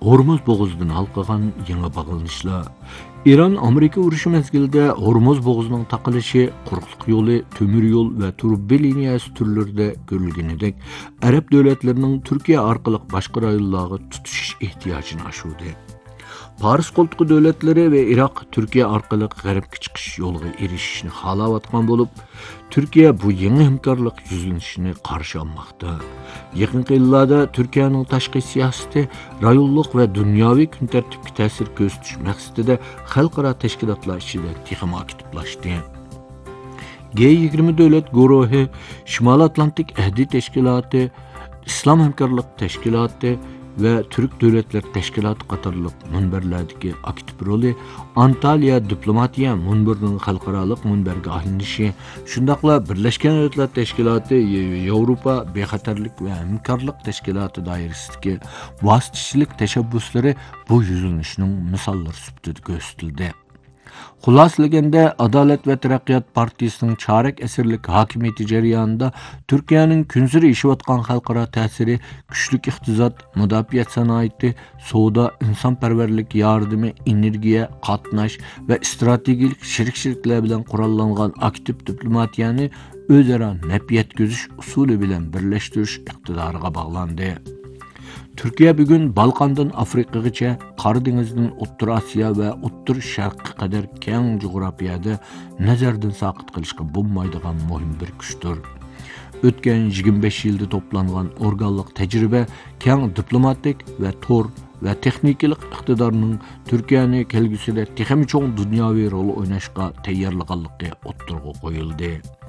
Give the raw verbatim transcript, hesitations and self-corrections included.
Hormuz boğazından halqagan yangi bağlanışlar. İran Amerika urushi mezgilida Hormuz boğazının taqilishi, quruqliq yo'li, temir yo'l va turbi liniyasi turlarida ko'rilganidek, Arab davlatlarining Turkiya orqali boshqa rayonlarga tutish ehtiyojini oshirdi. Paris qo'ltiqi davlatlari va Iroq Turkiya orqali g'arbga chiqish yo'liga erishishni xohlayotgan bo'lib, Turkiya bu yangi hamkorlik yuzlanishini qarshi olmoqda. Yaqinqi yillarda Turkiyaning tashqi siyosati rayonlik va dunyoviy kun tartibga ta'sir ko'rsatish maqsadida xalqaro tashkilotlar ichida texnik aktivlashdi. G yigirma davlat guruhi, Shimoliy Atlantik ahdiy tashkiloti, Islom hamkorlik tashkiloti ve Türk Devletler Teşkilatı qatorliq munbarlardagi aktiv roli, Antalya diplomatiya munbirining xalqaroliq munbarga aylanishi, shundaqla Birlashgan Davlatlar Tashkiloti, Yevropa bexatarlik va hamkorlik tashkiloti doirasidagi vositachilik tashabbuslari bu yuzlanishning misollari sifatida ko'rsatildi. Xulosalaganda Adalet ve Taraqqiyot partiyasining chorak asrlik hokimiyati jarayonida Turkiyaning kunziri ishiyotgan xalqaro ta'siri, kuchli iqtisod, mudofaa sanoati, savdo, insonparvarlik yordami, energiya, qatnash va strategik sherik-sheriklar bilan qurollangan aktiv diplomatiyani o'zaro naf yetkazish usuli bilan birlashtirish iqtidoriga bog'landi. Türkiye bugün Balkan'dan Afrika'gacha, Qora dengizdan O'rta Osiyo va O'rta Sharqqa qadar keng jo'grafiyada nazardan saqit qilishga bo'lmaydigan muhim bir kuchdir. O'tgan yigirma besh yilda to'plangan organlik tajriba, keng diplomatik va tor va texnikalik iqtidorning Turkiyani kelgusida texnik cho'ng dunyoviy rol o'ynashga tayyorliqligi o'ttirg'a qo'yildi.